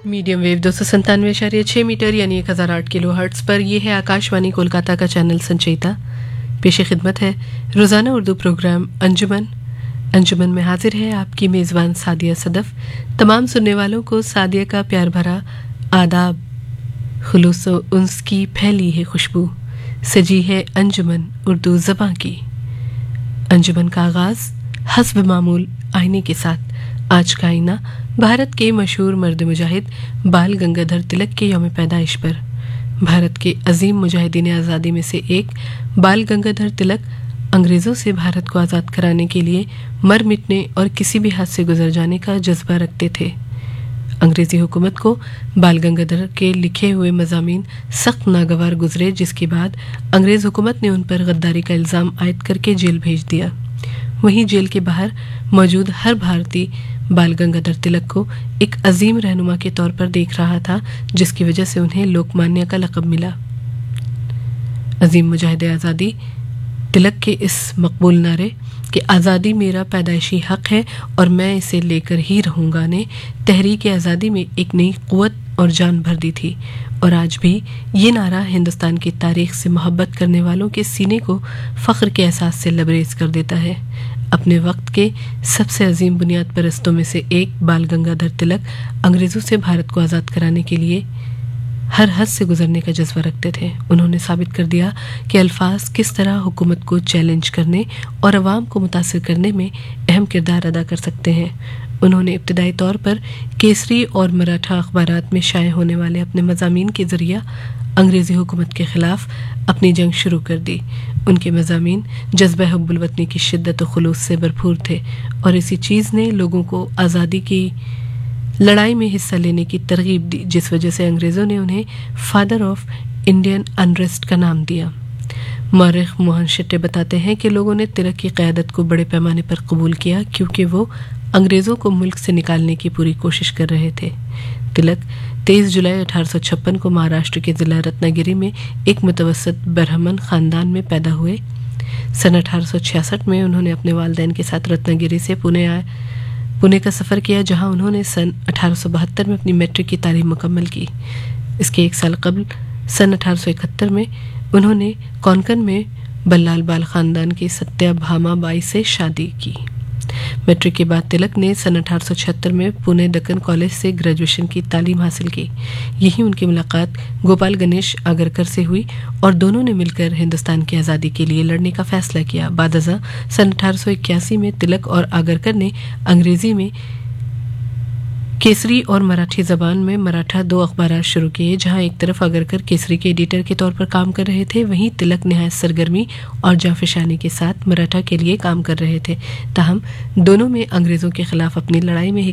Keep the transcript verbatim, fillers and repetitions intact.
Medium wave दो सौ संतानवे इशारिया छः मीटर यानी एक हज़ार आठ किलो हर्ट्स पर यह है आकाशवाणी कोलकाता का चैनल संचयिता। पेश खिदमत है रोज़ाना उर्दू प्रोग्राम अंजुमन। अंजुमन में हाजिर है आपकी मेज़बान सादिया सदफ़। तमाम सुनने वालों को सादिया का प्यार भरा आदाब। खुलूस उन्स की फैली है खुशबू, सजी है अंजुमन उर्दू ज़बां की। अंजुमन का आगाज़ हस्ब मामूल आईने के साथ। आज का आईना भारत के मशहूर मर्द मुजाहिद बाल गंगाधर तिलक के यौम पैदाइश पर। भारत के अजीम मुजाहिदीन आज़ादी में से एक बाल गंगाधर तिलक अंग्रेज़ों से भारत को आज़ाद कराने के लिए मर मिटने और किसी भी हाथ से गुजर जाने का जज्बा रखते थे। अंग्रेज़ी हुकूमत को बाल गंगाधर के लिखे हुए मज़ामीन सख्त नागवार गुजरे, जिसके बाद अंग्रेज़ हुकूमत ने उन पर गद्दारी का इल्ज़ाम आयद करके जेल भेज दिया। वहीं जेल के बाहर मौजूद हर भारतीय बाल गंगाधर तिलक को एक अजीम रहनुमा के तौर पर देख रहा था, जिसकी वजह से उन्हें लोकमान्य का लक़ब मिला। अजीम मुजाहिद आज़ादी तिलक के इस मकबूल नारे कि आज़ादी मेरा पैदाइशी हक़ है और मैं इसे लेकर ही रहूँगा ने तहरीक आज़ादी में एक नई क़ुव्वत और जान भर दी थी। और आज भी ये नारा हिंदुस्तान की तारीख़ से मोहब्बत करने वालों के सीने को फ़ख्र के एहसास से लबरेज कर देता है। अपने वक्त के सबसे अजीम बुनियाद परस्तों में से एक बाल गंगाधर तिलक अंग्रेज़ों से भारत को आज़ाद कराने के लिए हर हद से गुजरने का जज्बा रखते थे। उन्होंने साबित कर दिया कि अल्फाज किस तरह हुकूमत को चैलेंज करने और अवाम को मुतासिर करने में अहम किरदार अदा कर सकते हैं। उन्होंने इब्तदाई तौर पर केसरी और मराठा अखबारात में शाये होने वाले अपने मज़ामीन के ज़रिया अंग्रेज़ी हुकूमत के ख़िलाफ़ अपनी जंग शुरू कर दी। उनके मज़ामीन जज्बा हुब्बुल वतनी की शिद्दत और खुलूस से भरपूर थे और इसी चीज़ ने लोगों को आज़ादी की लड़ाई में हिस्सा लेने की तरगीब दी, जिस वजह से अंग्रेज़ों ने उन्हें फादर ऑफ इंडियन अनरेस्ट का नाम दिया। मौरख़ मोहन शेट्टे बताते हैं कि लोगों ने तिलक की क़यादत को बड़े पैमाने पर कबूल किया, क्योंकि वो अंग्रेज़ों को मुल्क से निकालने की पूरी कोशिश कर रहे थे। तिलक तेईस जुलाई अठारह सौ छप्पन को महाराष्ट्र के ज़िला रत्नागिरी में एक मुतवस्सित ब्राह्मण ख़ानदान में पैदा हुए। सन अठारह सौ छियासठ में उन्होंने अपने वालिदैन के साथ रत्नागिरी से पुणे आए पुणे का सफ़र किया, जहां उन्होंने सन अठारह सौ बहत्तर में अपनी मैट्रिक की तालीम मुकम्मल की। इसके एक साल कबल सन अठारह सौ इकहत्तर में उन्होंने कोंकण में बल्लाल बाल ख़ानदान की सत्या भामा बाई से शादी की। मैट्रिक के बाद तिलक ने सन अठारह सौ छिहत्तर में पुणे दक्कन कॉलेज से ग्रेजुएशन की तालीम हासिल की। यही उनकी मुलाकात गोपाल गणेश आगरकर से हुई और दोनों ने मिलकर हिंदुस्तान की आज़ादी के लिए लड़ने का फैसला किया। बादअज़ां सन अठारह सौ इक्यासी में तिलक और आगरकर ने अंग्रेज़ी में केसरी और मराठी ज़बान में मराठा दो अखबारात शुरू किए। जहां एक तरफ आगरकर केसरी के एडिटर के तौर पर काम कर रहे थे, वहीं तिलक निहायत सरगर्मी और जाफिशानी के साथ मराठा के लिए काम कर रहे थे। ताहम दोनों में अंग्रेज़ों के खिलाफ अपनी लड़ाई में